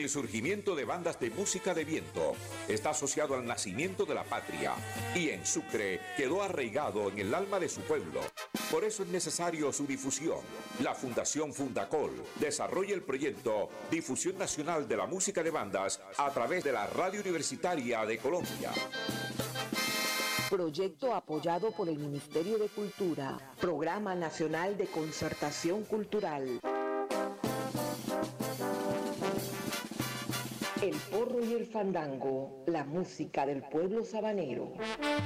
El surgimiento de bandas de música de viento está asociado al nacimiento de la patria y en Sucre quedó arraigado en el alma de su pueblo. Por eso es necesario su difusión. La Fundación Fundacol desarrolla el proyecto Difusión Nacional de la Música de Bandas a través de la Radio Universitaria de Colombia. Proyecto apoyado por el Ministerio de Cultura. Programa Nacional de Concertación Cultural. El porro y el fandango, la música del pueblo sabanero.